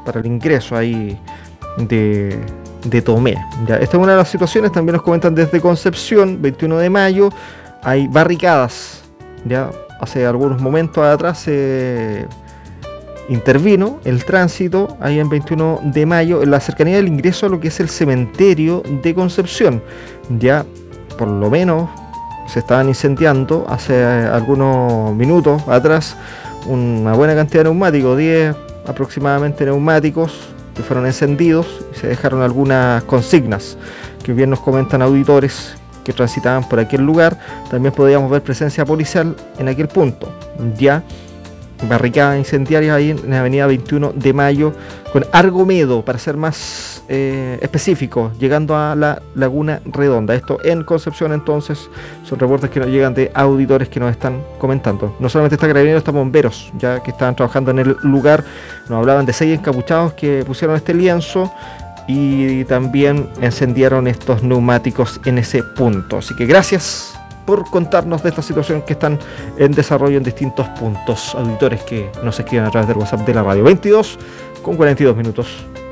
para el ingreso ahí de Tomé. Ya, esta es una de las situaciones. También nos comentan desde Concepción, 21 de mayo, hay barricadas. Ya hace algunos momentos atrás se intervino el tránsito ahí en 21 de mayo, en la cercanía del ingreso a lo que es el cementerio de Concepción. Ya por lo menos se estaban incendiando hace algunos minutos atrás una buena cantidad de neumáticos, 10 aproximadamente neumáticos que fueron encendidos, y se dejaron algunas consignas que bien nos comentan auditores que transitaban por aquel lugar. También podíamos ver presencia policial en aquel punto. Ya barricadas incendiarias ahí en la avenida 21 de mayo con Argomedo, para ser más específico, llegando a la Laguna Redonda. Esto en Concepción. Entonces son reportes que nos llegan de auditores que nos están comentando. No solamente está Carabineros, está Bomberos, ya que estaban trabajando en el lugar. Nos hablaban de 6 encapuchados que pusieron este lienzo y también encendieron estos neumáticos en ese punto. Así que gracias por contarnos de esta situación que están en desarrollo en distintos puntos. Auditores que nos escriben a través del WhatsApp de la radio. 22 con 42 minutos.